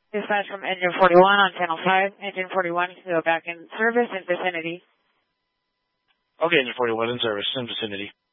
Dispatch from Engine 41 on Channel 5. Engine 41 to go back in service in vicinity. Okay, Engine 41 in service in vicinity.